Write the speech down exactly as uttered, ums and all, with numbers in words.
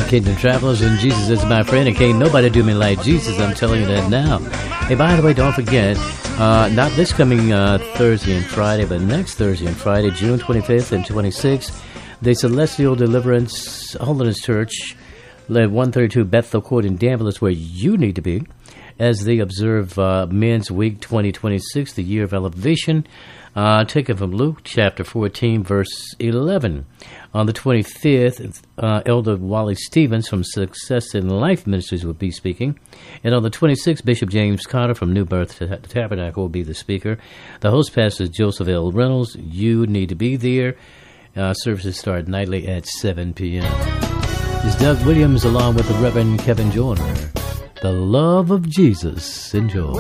Kingdom Travelers, and Jesus is my friend, and can't nobody do me like Jesus. I'm telling you that now. Hey, by the way, don't forget, uh, not this coming uh, Thursday and Friday, but next Thursday and Friday, June twenty-fifth and twenty-sixth, the Celestial Deliverance Holiness Church, led one thirty-two Bethel Court in Danville, is where you need to be, as they observe uh, Men's Week twenty twenty-six, the Year of Elevation, uh, taken from Luke chapter fourteen, verse eleven. On the twenty-fifth, uh, Elder Wally Stevens from Success in Life Ministries will be speaking. And on the twenty-sixth, Bishop James Carter from New Birth Tabernacle will be the speaker. The host pastor is Joseph L. Reynolds. You need to be there. Uh, services start nightly at seven p.m. This is Doug Williams along with the Reverend Kevin Joyner. The love of Jesus. Enjoy.